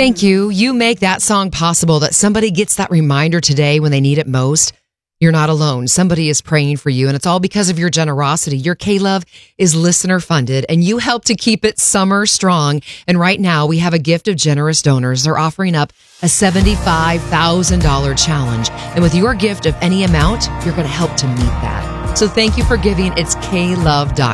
Thank you. You make that song possible, that somebody gets that reminder today when they need it most. You're not alone. Somebody is praying for you, and it's all because of your generosity. Your K-Love is listener funded, and you help to keep it summer strong. And right now, we have a gift of generous donors. They're offering up a $75,000 challenge. And with your gift of any amount, you're going to help to meet that. So thank you for giving. It's klove.com.